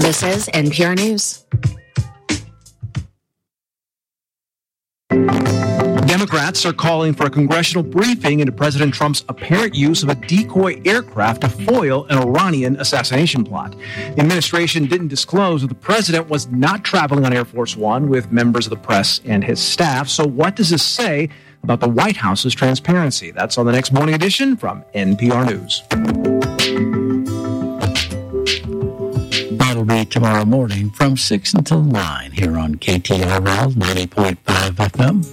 This is NPR News. Democrats are calling for a congressional briefing into President Trump's apparent use of a decoy aircraft to foil an Iranian assassination plot. The administration didn't disclose that the president was not traveling on Air Force One with members of the press and his staff. So what does this say about the White House's transparency? That's on the next morning edition from NPR News. That'll be tomorrow morning from 6 until 9 here on KTRL 90.5 FM.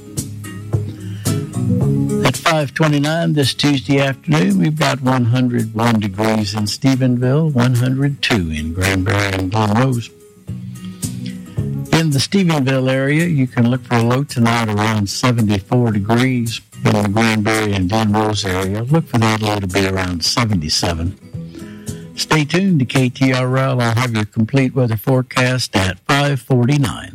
At 5:29 this Tuesday afternoon, we've got 101 degrees in Stephenville, 102 in Granbury and Glen Rose. In the Stephenville area, you can look for a low tonight around 74 degrees. In the Granbury and Glen Rose area, look for that low to be around 77. Stay tuned to KTRL. I'll have your complete weather forecast at 5:49.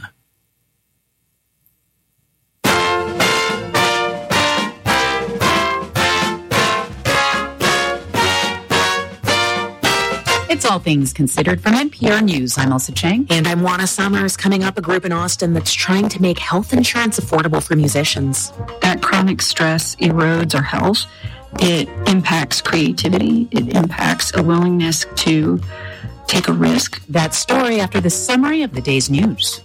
It's All Things Considered from NPR News. I'm Elsa Chang. And I'm Juana Summers. Coming up, a group in Austin that's trying to make health insurance affordable for musicians. That chronic stress erodes our health. It impacts creativity. It impacts a willingness to take a risk. That story after the summary of the day's news.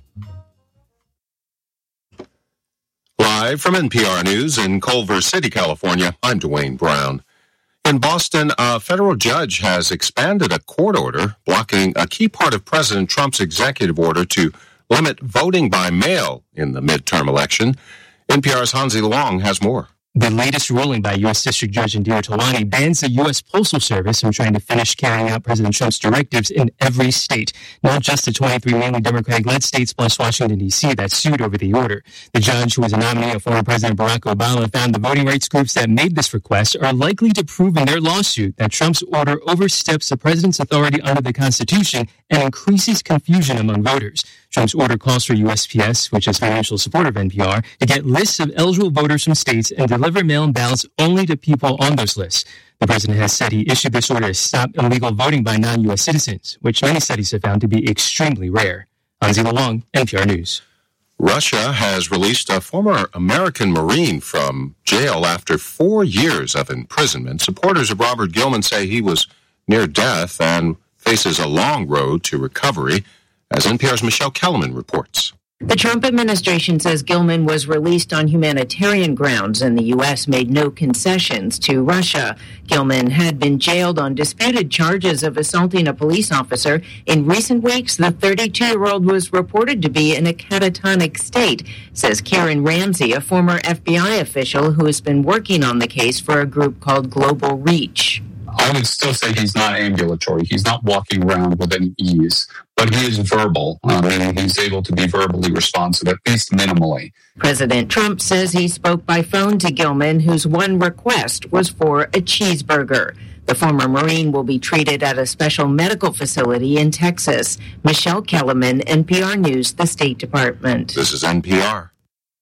Live from NPR News in Culver City, California, I'm Dwayne Brown. In Boston, a federal judge has expanded a court order blocking a key part of President Trump's executive order to limit voting by mail in the midterm election. NPR's Hansi Long has more. The latest ruling by U.S. District Judge Indira Tolani bans the U.S. Postal Service from trying to finish carrying out President Trump's directives in every state, not just the 23 mainly Democratic-led states plus Washington, D.C. that sued over the order. The judge, who was a nominee of former President Barack Obama, found the voting rights groups that made this request are likely to prove in their lawsuit that Trump's order oversteps the president's authority under the Constitution and increases confusion among voters. Trump's order calls for USPS, which is financial support of NPR, to get lists of eligible voters from states and deliver mail-in ballots only to people on those lists. The president has said he issued this order to stop illegal voting by non-U.S. citizens, which many studies have found to be extremely rare. Hansi Long, NPR News. Russia has released a former American Marine from jail after 4 years of imprisonment. Supporters of Robert Gilman say he was near death and faces a long road to recovery, as NPR's Michelle Kellerman reports. The Trump administration says Gilman was released on humanitarian grounds, and the U.S. made no concessions to Russia. Gilman had been jailed on disputed charges of assaulting a police officer. In recent weeks, the 32-year-old was reported to be in a catatonic state, says Karen Ramsey, a former FBI official who has been working on the case for a group called Global Reach. I would still say he's not ambulatory. He's not walking around with any ease, but he is verbal, and he's able to be verbally responsive, at least minimally. President Trump says he spoke by phone to Gilman, whose one request was for a cheeseburger. The former Marine will be treated at a special medical facility in Texas. Michelle Kellerman, NPR News, the State Department. This is NPR.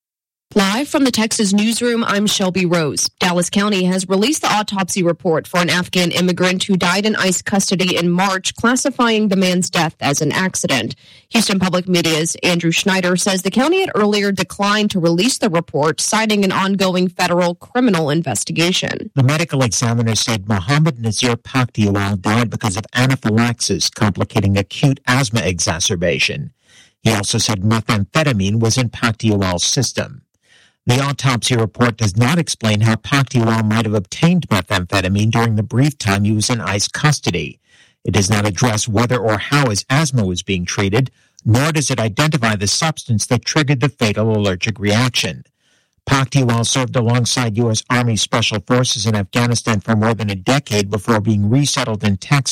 Live from the Texas newsroom, I'm Shelby Rose. Dallas County has released the autopsy report for an Afghan immigrant who died in ICE custody in March, classifying the man's death as an accident. Houston Public Media's Andrew Schneider says the county had earlier declined to release the report, citing an ongoing federal criminal investigation. The medical examiner said Mohammed Nazir Pakhtiwal died because of anaphylaxis, complicating acute asthma exacerbation. He also said methamphetamine was in Pakhtiwal's system. The autopsy report does not explain how Pakhtiwal might have obtained methamphetamine during the brief time he was in ICE custody. It does not address whether or how his asthma was being treated, nor does it identify the substance that triggered the fatal allergic reaction. Pakhtiwal served alongside U.S. Army Special Forces in Afghanistan for more than a decade before being resettled in Texas.